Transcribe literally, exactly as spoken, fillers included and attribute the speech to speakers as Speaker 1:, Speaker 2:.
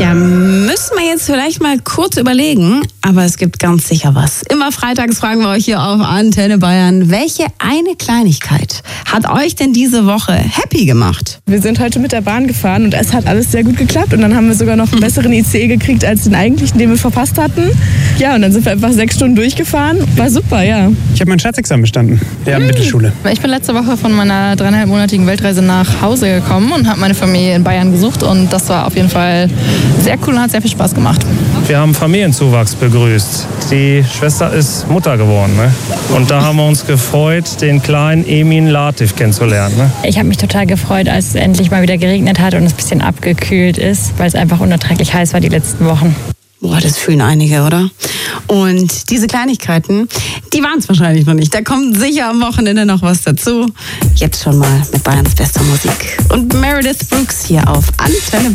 Speaker 1: Ja, müssen wir jetzt vielleicht mal kurz überlegen, aber es gibt ganz sicher was. Immer freitags fragen wir euch hier auf Antenne Bayern, welche eine Kleinigkeit hat euch denn diese Woche happy gemacht?
Speaker 2: Wir sind heute mit der Bahn gefahren und es hat alles sehr gut geklappt und dann haben wir sogar noch einen besseren I C E gekriegt als den eigentlichen, den wir verpasst hatten. Ja, und dann sind wir einfach sechs Stunden durchgefahren. War super, ja.
Speaker 3: Ich habe mein Staatsexamen bestanden, ja, in Mittelschule.
Speaker 4: Ich bin letzte Woche von meiner dreieinhalbmonatigen Weltreise nach Hause gekommen und habe meine Familie in Bayern gesucht und das war auf jeden Fall sehr cool und hat sehr viel Spaß gemacht.
Speaker 5: Wir haben Familienzuwachs begrüßt. Die Schwester ist Mutter geworden. Ne? Und da haben wir uns gefreut, den kleinen Emin Latif kennenzulernen. Ne?
Speaker 6: Ich habe mich total gefreut, als es endlich mal wieder geregnet hat und es ein bisschen abgekühlt ist, weil es einfach unerträglich heiß war die letzten Wochen.
Speaker 1: Boah, das fühlen einige, oder? Und diese Kleinigkeiten, die waren es wahrscheinlich noch nicht. Da kommt sicher am Wochenende noch was dazu. Jetzt schon mal mit Bayerns bester Musik. Und Meredith Brooks hier auf Antenne Bayern.